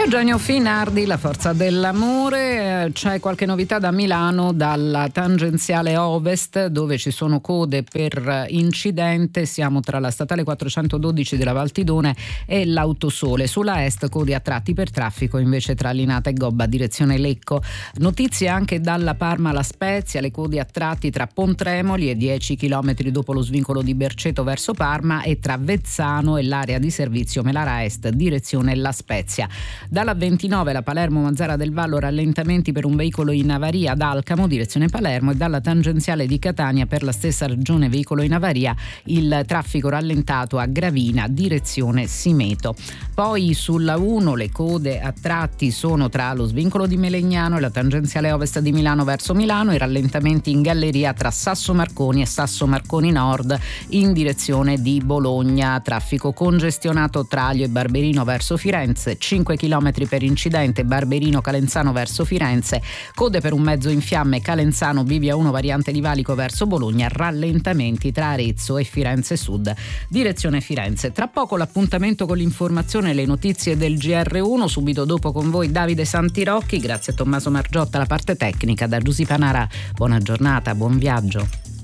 Eugenio Finardi, La forza dell'amore. C'è qualche novità da Milano, dalla tangenziale ovest, dove ci sono code per incidente. Siamo tra la statale 412 della Valtidone e l'Autosole. Sulla est code a tratti per traffico invece tra Linate e Gobba direzione Lecco. Notizie anche dalla Parma alla Spezia, le code a tratti tra Pontremoli e 10 km dopo lo svincolo di Berceto verso Parma, e tra Vezzano e l'area di servizio Melara Est direzione La Spezia. Dalla 29 la Palermo-Mazzara del Vallo, rallentamenti per un veicolo in avaria ad Alcamo direzione Palermo, e dalla tangenziale di Catania per la stessa ragione veicolo in avaria, il traffico rallentato a Gravina direzione Simeto. Poi sulla 1 le code a tratti sono tra lo svincolo di Melegnano e la tangenziale ovest di Milano verso Milano, i rallentamenti in galleria tra Sasso Marconi e Sasso Marconi Nord in direzione di Bologna, traffico congestionato tra Aglio e Barberino verso Firenze, 5 km per incidente Barberino Calenzano verso Firenze, code per un mezzo in fiamme Calenzano Bivia 1 variante di Valico verso Bologna, rallentamenti tra Arezzo e Firenze Sud direzione Firenze. Tra poco l'appuntamento con l'informazione e le notizie del GR1, subito dopo con voi Davide Santirocchi. Grazie a Tommaso Margiotta, la parte tecnica, da Giusy Panara. Buona giornata, buon viaggio.